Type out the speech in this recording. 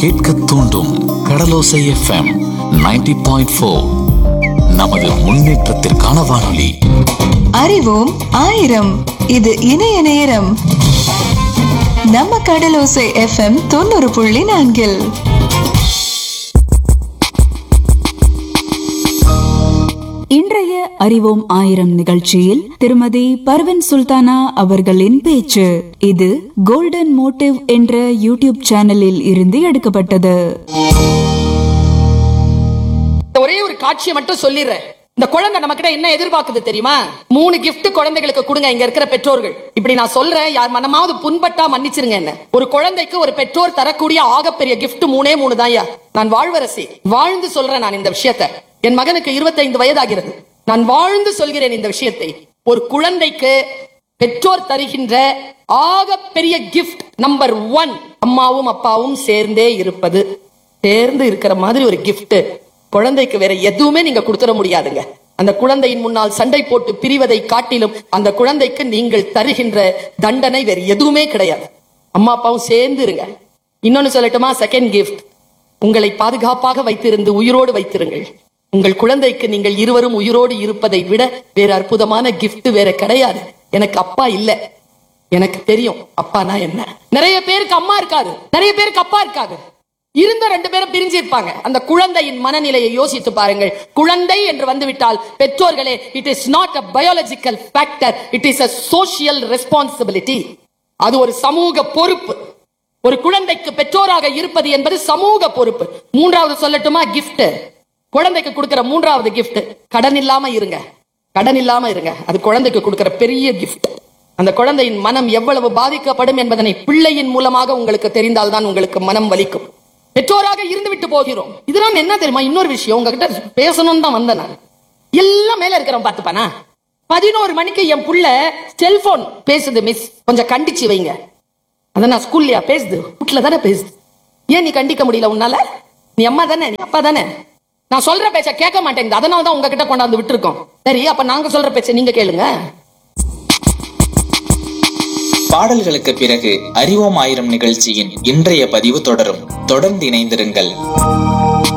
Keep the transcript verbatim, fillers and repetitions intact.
கேட்க தூண்டும் கடலோசை FM ninety point four. நமது முன்னேற்றத்திற்கான வானொலி. அறிவோம் ஆயிரம். இது இணைய நேரம். நம்ம கடலோசை எஃப்எம் தொண்ணூறு புள்ளி நான்கில் இன்றைய அறிவோம் ஆயிரம் நிகழ்ச்சியில் திருமதி பர்வின் சுல்தானா அவர்களின் பேச்சு. இது கோல்டன் மோட்டிவ் என்ற யூடியூப் சேனலில் இருந்து எடுக்கப்பட்டது. ஒரே ஒரு காட்சியை மட்டும் சொல்லிடுறேன். இந்த குழந்தை நம்ம கிட்ட என்ன எதிர்பார்க்குது தெரியுமா? மூணு கிஃப்ட் குழந்தைகளுக்கு கொடுங்க இங்க இருக்கிற பெற்றோர்கள். இப்படி நான் சொல்றேன், யார் மனமாவது புண்பட்டா மன்னிச்சிருங்க என்ன. ஒரு குழந்தைக்கு ஒரு பெற்றோர் தரக்கூடிய ஆகப்பெரிய கிஃப்ட் மூணே மூணு தான். நான் வாழ்வரசி வாழ்ந்து சொல்றேன். நான் இந்த விஷயத்தை, என் மகனுக்கு இருபத்தைந்து வயதாகிறது. நான் வாழ்ந்து சொல்கிறேன் இந்த விஷயத்தை. ஒரு குழந்தைக்கு பெற்றோர் தருகின்ற ஆகப்பெரிய கிஃப்ட் நம்பர் ஒன், அம்மாவும் அப்பாவும் சேர்ந்தே இருப்பது. சேர்ந்து இருக்கிற மாதிரி ஒரு கிஃப்ட் குழந்தைக்கு வேற எதுவுமே நீங்க கொடுத்துட முடியாதுங்க. அந்த குழந்தையின் முன்னால் சண்டை போட்டு பிரிவதை காட்டிலும் அந்த குழந்தைக்கு நீங்கள் தருகின்ற தண்டனை வேற எதுவுமே கிடையாது. அம்மா அப்பாவும் சேர்ந்து இருங்க. இன்னொன்னு சொல்லட்டுமா? செகண்ட் கிஃப்ட், உங்களை பாதுகாப்பாக வைத்திருந்து உயிரோடு வைத்திருங்கள். உங்கள் குழந்தைக்கு நீங்கள் இருவரும் உயிரோடு இருப்பதை விட வேற அற்புதமான கிஃப்ட் வேற கிடையாது. எனக்கு அப்பா இல்ல, எனக்கு தெரியும் அப்பானா என்ன. நிறைய பேருக்கு அம்மா இருக்காது, நிறைய பேருக்கு அப்பா இருக்காது. இருந்த ரெண்டு பேரும் பிரிஞ்சு இருப்பாங்க. அந்த குழந்தையின் மனநிலையை யோசித்து பாருங்கள். குழந்தை என்று வந்துவிட்டால் பெற்றோர்களே, it is not a biological factor, it is a social responsibility. அது ஒரு சமூக பொறுப்பு. ஒரு குழந்தைக்கு பெற்றோராக இருப்பது என்பது சமூக பொறுப்பு. மூன்றாவது சொல்லட்டுமா? கிஃப்ட். குழந்தைக்கு கொடுக்கிற மூன்றாவது கிஃப்ட், கடன் இல்லாம இருங்க. கடன் இல்லாம இருங்க. அது குழந்தைக்கு கொடுக்கிற பெரிய கிஃப்ட். அந்த குழந்தையின் மனம் எவ்வளவு பாதிக்கப்படும் என்பதனை பிள்ளையின் மூலமாக உங்களுக்கு தெரிந்தால்தான் உங்களுக்கு மனம் வலிக்கும். பெற்றோராக இருந்து விட்டு போகிறோம். இதெல்லாம் என்ன தெரியுமா? இன்னொரு விஷயம் உங்ககிட்ட பேசணும்னு தான் வந்தேன். நான் எல்லாம் மேல இருக்கிறவன் பார்த்துப்பானா? பதினோரு மணிக்கு என் புள்ள செல்போன் பேசுது மிஸ், கொஞ்சம் கண்டிச்சு வைங்க. அத நான் ஸ்கூல்லையா பேசுது? வீட்டுல தானே பேசுது. ஏன் நீ கண்டிக்க முடியல உன்னால? நீ அம்மா தானே, நீ அப்பா தானே. நான் சொல்ற பேச்ச கேட்க மாட்டேங்குது, அதனால தான் உங்ககிட்ட கொண்டாந்து விட்டுருக்கோம். சரி, அப்ப நாங்க சொல்ற பேச்ச நீங்க கேளுங்க. பாடல்களுக்கு பிறகு அறிவோம் ஆயிரம் நிகழ்ச்சியின் இன்றைய பதிவு தொடரும். தொடர்ந்து இணைந்திருங்கள்.